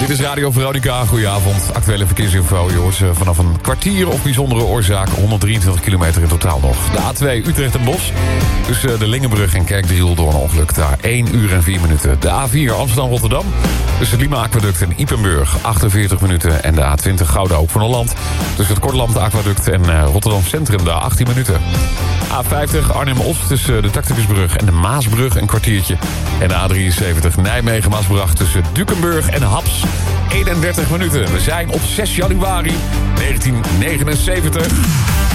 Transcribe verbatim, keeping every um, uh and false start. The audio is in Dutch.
Dit is Radio Veronica. Goedenavond. Actuele verkeersinfo. Je hoort ze vanaf een kwartier of bijzondere oorzaak. honderdrieëntwintig kilometer in totaal nog. De A twee Utrecht en Bosch. Tussen de Lingenbrug en Kerkdriel door een ongeluk. Daar één uur en vier minuten. De A vier Amsterdam-Rotterdam. Tussen Lima Aquaduct en Ypenburg. achtenveertig minuten. En de A twintig Gouda Hoek van Holland. Tussen het Korteland Aquaduct en uh, Rotterdam Centrum. Daar achttien minuten. A vijftig Arnhem-Oost tussen de Tacticusbrug en de Maasbrug een kwartiertje. En de A drieënzeventig Nijmegen-Maasbracht tussen Dukenburg en Haps. eenendertig minuten. We zijn op zes januari negentien negenenzeventig.